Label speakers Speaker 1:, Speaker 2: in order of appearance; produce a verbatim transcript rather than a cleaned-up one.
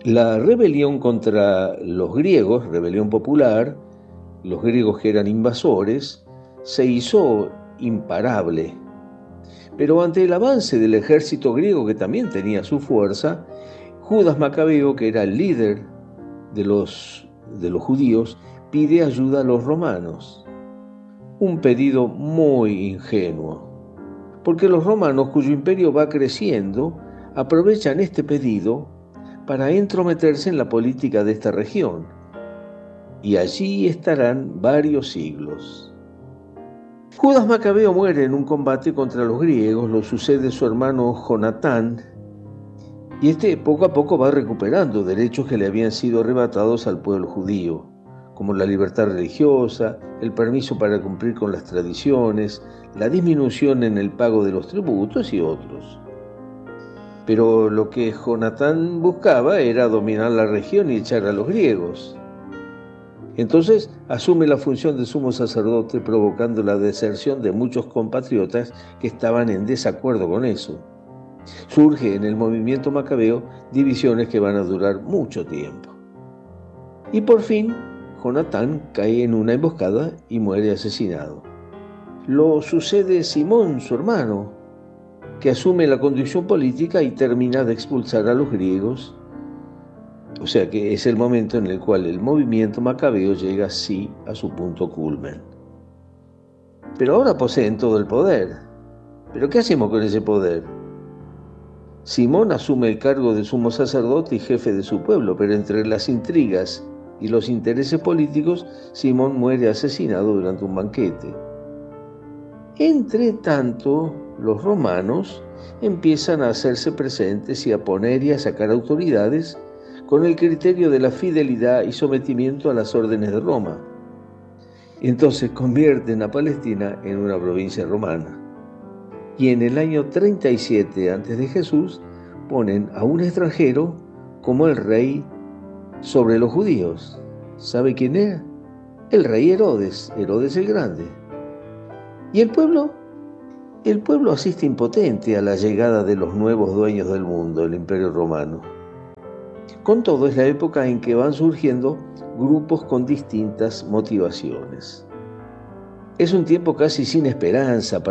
Speaker 1: La rebelión contra los griegos, rebelión popular, los griegos que eran invasores, se hizo imparable. Pero ante el avance del ejército griego, que también tenía su fuerza, Judas Macabeo, que era el líder de los, de los judíos, pide ayuda a los romanos. Un pedido muy ingenuo, porque los romanos, cuyo imperio va creciendo, aprovechan este pedido para entrometerse en la política de esta región, y allí estarán varios siglos. Judas Macabeo muere en un combate contra los griegos, lo sucede su hermano Jonatán, y este poco a poco va recuperando derechos que le habían sido arrebatados al pueblo judío, como la libertad religiosa, el permiso para cumplir con las tradiciones, la disminución en el pago de los tributos y otros. Pero lo que Jonatán buscaba era dominar la región y echar a los griegos. Entonces asume la función de sumo sacerdote, provocando la deserción de muchos compatriotas que estaban en desacuerdo con eso. Surge en el movimiento macabeo divisiones que van a durar mucho tiempo. Y por fin, Jonatán cae en una emboscada y muere asesinado. Lo sucede Simón, su hermano, que asume la conducción política y termina de expulsar a los griegos. O sea que es el momento en el cual el movimiento macabeo llega así a su punto culmen. Pero ahora poseen todo el poder. ¿Pero qué hacemos con ese poder? Simón asume el cargo de sumo sacerdote y jefe de su pueblo, pero entre las intrigas y los intereses políticos, Simón muere asesinado durante un banquete. Entre tanto, los romanos empiezan a hacerse presentes y a poner y a sacar autoridades con el criterio de la fidelidad y sometimiento a las órdenes de Roma. Entonces convierten a Palestina en una provincia romana. Y en el año treinta y siete antes de Jesús ponen a un extranjero como el rey sobre los judíos. ¿Sabe quién era? El rey Herodes, Herodes el Grande. ¿Y el pueblo? El pueblo asiste impotente a la llegada de los nuevos dueños del mundo, el Imperio Romano. Con todo, es la época en que van surgiendo grupos con distintas motivaciones. Es un tiempo casi sin esperanza para